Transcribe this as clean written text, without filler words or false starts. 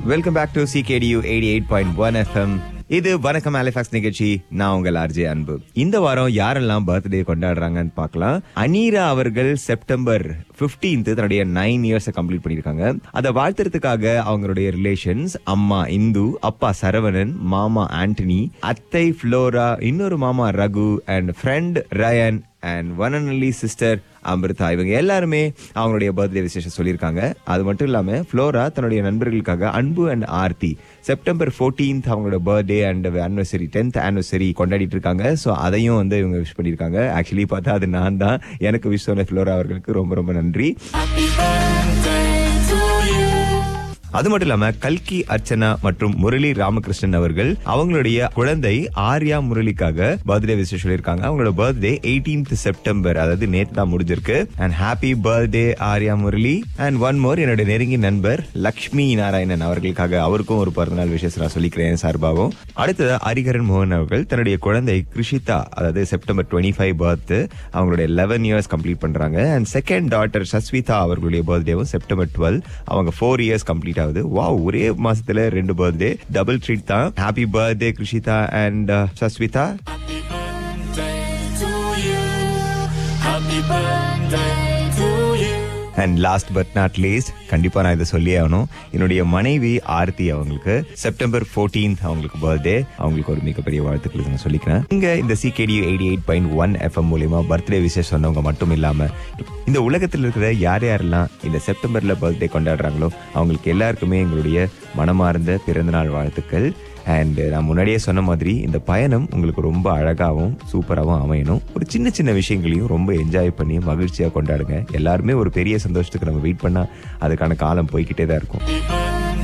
Welcome back to CKDU 88.1 FM. இது வணக்கம் Halifax நிகழ்ச்சி. நான் உங்கள் RJ அன்பு. இந்த வாரம் யாரெல்லாம் பர்த்டே கொண்டாடுறாங்கன்னு பார்க்கலாம். அனீரா அவர்கள் செப்டம்பர் 15 தன்னுடைய 9 இயர்ஸ் கம்ப்ளீட் பண்ணிருக்காங்க. அதை வாழ்த்துறதுக்காக அவங்களுடைய ரிலேஷன்ஸ் அம்மா இந்து, அப்பா சரவணன், மாமா ஆண்டனி, அத்தை ஃப்ளோரா, இன்னொரு மாமா Raghu and friend Ryan and one and only sister Amrita, இவங்க எல்லாருமே அவங்களுடைய பர்த்டே விசேஷம் சொல்லியிருக்காங்க. அது மட்டும் இல்லாம ஃப்ளோரா தன்னுடைய நண்பர்களுக்காக அன்பு அண்ட் ஆர்த்தி செப்டம்பர் 14 அவங்களோட birthday and anniversary 10th anniversary கொண்டாடிட்டு இருக்காங்க. ஸோ அதையும் வந்து இவங்க விஷ் பண்ணியிருக்காங்க. ஆக்சுவலி பார்த்தா அது நான் தான். எனக்கு விஷ் சொன்ன ஃப்ளோரா அவர்களுக்கு ரொம்ப ரொம்ப நன்றி. அது மட்டும் இல்லாம கல்கி அர்ச்சனா மற்றும் முரளி ராமகிருஷ்ணன் அவர்கள் அவங்களுடைய குழந்தை ஆர்யா முரளிக்காக பர்த்டே விஷயம் சொல்லியிருக்காங்க. அவங்களோட பர்த்டே 18th செப்டம்பர், அதாவது நேத்து தான் முடிஞ்சிருக்கு. And happy birthday Arya Murali. And one more, என்னோட நெருங்கிய நண்பர் லக்ஷ்மி நாராயணன் அவர்களுக்காக அவருக்கும் ஒரு பிறந்தநாள் விஷயம் நான் சொல்லிக்கிறேன் சார்பாகவும். அடுத்தது ஹரிகரன் மோகன் அவர்கள் தன்னுடைய குழந்தை கிருஷிதா, அதாவது செப்டம்பர் 25 பர்த், அவங்களுடைய 11 இயர்ஸ் கம்ப்ளீட் பண்றாங்க. அண்ட் செகண்ட் டாட்டர் சஸ்விதா அவர்களுடைய பர்த்டேவும் செப்டம்பர் 12, அவங்க 4 இயர்ஸ் கம்ப்ளீட். வாவ், ஒரே மாசத்துல 2 பர்த்டே, டபுள் ட்ரீட் தான். Happy birthday Krishitha and சஸ்விதா. And last but not least, கண்டிப்பா நான் இதை சொல்லி ஆகணும், என்னுடைய மனைவி ஆர்த்தி அவங்களுக்கு செப்டம்பர் 14 அவங்களுக்கு பர்த்டே. அவங்களுக்கு ஒரு மிகப்பெரிய வாழ்த்துக்கள் நான் சொல்லிக்கிறேன். இங்க இந்த CKDU 88.1 FM மூலியமா பர்த்டே விசேஷம் சொன்னவங்க மட்டும் இல்லாம இந்த உலகத்தில் இருக்கிற யாரெல்லாம் இந்த செப்டம்பர்ல பர்த்டே கொண்டாடுறாங்களோ அவங்களுக்கு எல்லாருக்குமே எங்களுடைய மனமார்ந்த பிறந்தநாள் வாழ்த்துக்கள். அண்ட் நான் முன்னாடியே சொன்ன மாதிரி இந்த பயணம் உங்களுக்கு ரொம்ப அழகாகவும் சூப்பராகவும் அமையணும். ஒரு சின்ன சின்ன விஷயங்களையும் ரொம்ப என்ஜாய் பண்ணி மகிழ்ச்சியா கொண்டாடுங்க. எல்லாருமே ஒரு பெரிய சந்தோஷத்துக்கு நம்ம வெயிட் பண்ணா அதுக்கான காலம் போய்கிட்டே தான் இருக்கும்.